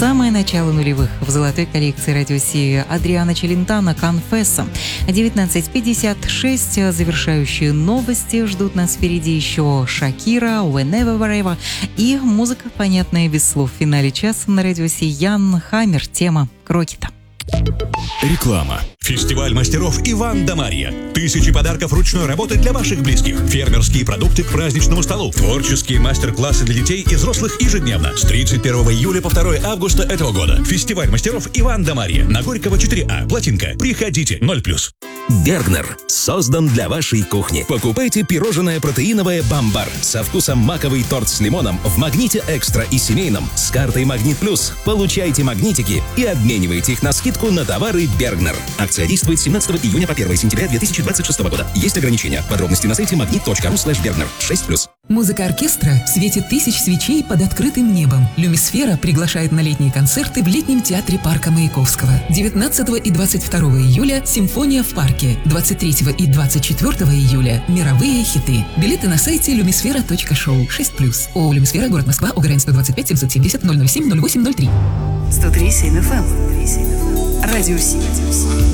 Самое начало нулевых в золотой коллекции радио Си Адриано Челентано «Confesso». 19:56. Завершающие новости ждут нас впереди еще Шакира, Whenever, Wherever и музыка, понятная без слов. В финале часа на радио Си Ян Хаммер. Тема «Крокета». Реклама. Фестиваль мастеров Иван да Марья. Тысячи подарков ручной работы для ваших близких. Фермерские продукты к праздничному столу. Творческие мастер-классы для детей и взрослых ежедневно. С 31 июля по 2 августа этого года. Фестиваль мастеров Иван да Марья. На Горького 4А. Плотинка. Приходите. 0+. Бергнер создан для вашей кухни. Покупайте пирожное протеиновое «Бамбар» со вкусом маковый торт с лимоном в «Магните Экстра» и семейном с картой «Магнит Плюс». Получайте магнитики и обменивайте их на скидку на товары «Бергнер». Акция действует с 17 июня по 1 сентября 2026 года. Есть ограничения. Подробности на сайте magnet.ru/Бергнер. 6+. Музыка оркестра в свете тысяч свечей под открытым небом. Люмисфера приглашает на летние концерты в летнем театре парка Маяковского. 19 и 22 июля «Симфония в парке». 23 и 24 июля «Мировые хиты». Билеты на сайте lumisfera.show. 6+. ООО «Люмисфера», город Москва, ОГРН 125 770 007 0803. 103.7 FM. Радио Си.